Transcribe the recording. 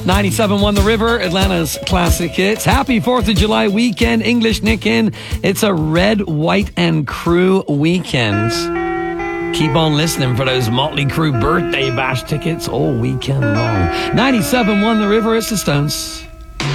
97.1 The River, Atlanta's classic hits. Happy 4th of July weekend, English Nick in. It's a Red, White and Crew weekend. Keep on listening for those Motley Crue birthday bash tickets all weekend long. 97.1 The River, it's the Stones.